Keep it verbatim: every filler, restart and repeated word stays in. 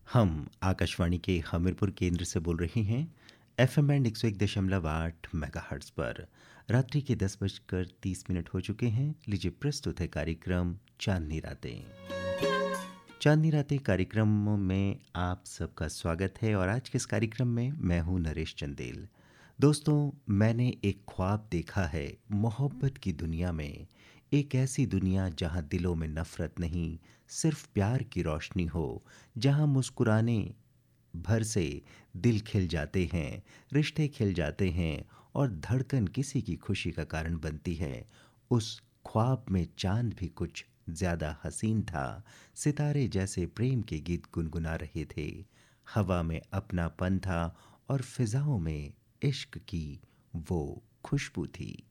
हम आकाशवाणी के हमीरपुर केंद्र से बोल रहे हैं। एफएम बैंड एक सौ एक दशमलव आठ मेगाहर्ट्ज़ पर रात्रि के दस बजकर तीस मिनट हो चुके हैं। लीजिए प्रस्तुत है कार्यक्रम चांदनी रातें। चांदनी रातें कार्यक्रम में आप सबका स्वागत है और आज के इस कार्यक्रम में मैं हूं नरेश चंदेल। दोस्तों, मैंने एक ख्वाब देखा है मोहब्बत की दुनिया में, एक ऐसी दुनिया जहां दिलों में नफरत नहीं, सिर्फ प्यार की रोशनी हो, जहां मुस्कुराने भर से दिल खिल जाते हैं, रिश्ते खिल जाते हैं और धड़कन किसी की खुशी का कारण बनती है। उस ख्वाब में चांद भी कुछ ज्यादा हसीन था, सितारे जैसे प्रेम के गीत गुनगुना रहे थे, हवा में अपनापन था और फिजाओं में इश्क की वो खुशबू थी।